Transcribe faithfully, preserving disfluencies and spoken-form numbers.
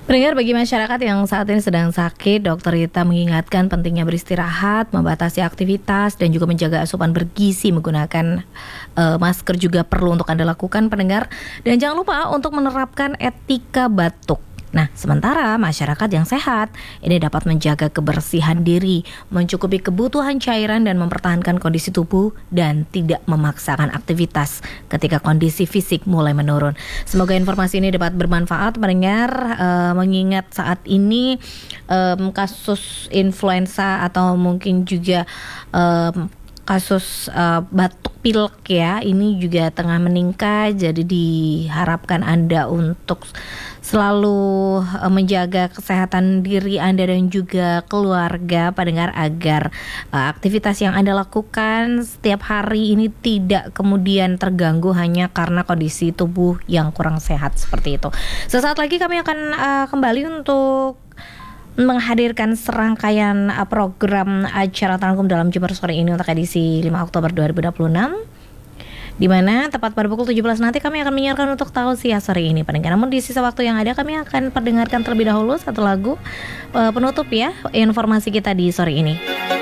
Pendengar, bagi masyarakat yang saat ini sedang sakit, Dokter Rita mengingatkan pentingnya beristirahat, membatasi aktivitas, dan juga menjaga asupan bergizi. Menggunakan uh, masker juga perlu untuk Anda lakukan, pendengar. Dan jangan lupa untuk menerapkan etika batuk. Nah, sementara masyarakat yang sehat ini dapat menjaga kebersihan diri, mencukupi kebutuhan cairan dan mempertahankan kondisi tubuh dan tidak memaksakan aktivitas ketika kondisi fisik mulai menurun. Semoga informasi ini dapat bermanfaat, pendengar, uh, mengingat saat ini um, kasus influenza atau mungkin juga um, kasus uh, batuk pilek ya, ini juga tengah meningkat. Jadi diharapkan Anda untuk selalu uh, menjaga kesehatan diri Anda dan juga keluarga, pendengar, agar uh, aktivitas yang Anda lakukan setiap hari ini tidak kemudian terganggu hanya karena kondisi tubuh yang kurang sehat seperti itu. Sesaat lagi kami akan uh, kembali untuk menghadirkan serangkaian uh, program acara Tangkum dalam Jember sore ini untuk edisi lima Oktober dua ribu dua puluh enam, di mana tepat pada pukul tujuh belas nanti kami akan menyiarkan untuk tausiah sore ini, pendengar. Namun di sisa waktu yang ada kami akan perdengarkan terlebih dahulu satu lagu uh, penutup ya informasi kita di sore ini.